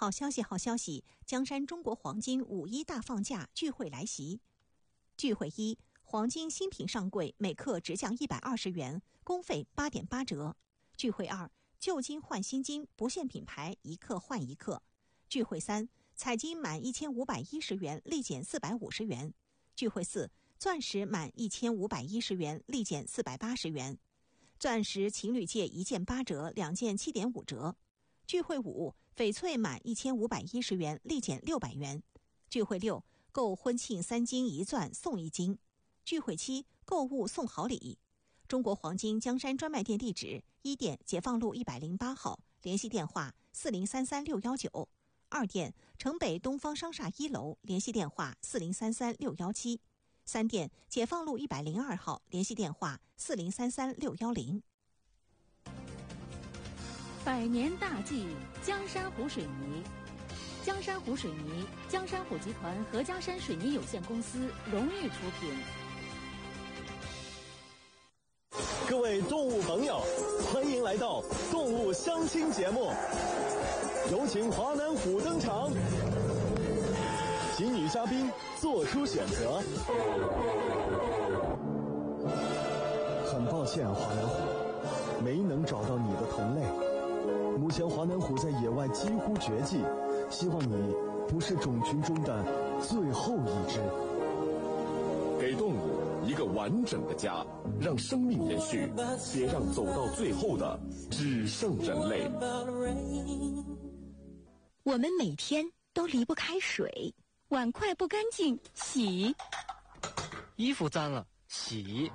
好消息，好消息！江山中国黄金5·1大放价聚会来袭。聚会1，黄金新品上柜，每克直降120元，工费8.8折。聚会2，旧金换新金，不限品牌，一克换一克。聚会3，彩金满1510元，立减450元。聚会4，钻石满1510元，立减480元。钻石情侣戒1件8折，2件7.5折。聚会5，翡翠满1510元，立减600元。聚会6，购婚庆3金1钻送1金。聚会7，购物送好礼。中国黄金江山专卖店地址：1店解放路108号，联系电话4033-619；2店城北东方商厦1楼，联系电话4033-617；3店解放路102号，联系电话4033-610。 百年大计，江山湖水泥。江山湖水泥，江山湖集团合江山水泥有限公司荣誉出品。 各位动物朋友，欢迎来到动物相亲节目，有请华南虎登场，请女嘉宾做出选择。很抱歉，华南虎，没能找到你的同类。目前华南虎在野外几乎绝迹，希望你不是种群中的最后一只。 给动物一个完整的家，让生命延续，也让走到最后的只剩人类。 我们每天都离不开水，碗筷不干净洗， 衣服脏了洗。